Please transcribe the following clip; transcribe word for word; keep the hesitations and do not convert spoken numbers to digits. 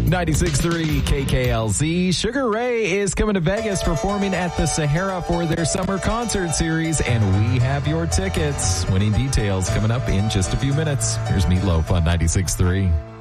ninety-six point three K K L Z. Sugar Ray is coming to Vegas performing at the Sahara for their summer concert series, and we have your tickets. Winning details coming up in just a few minutes. Here's Meatloaf on ninety-six point three.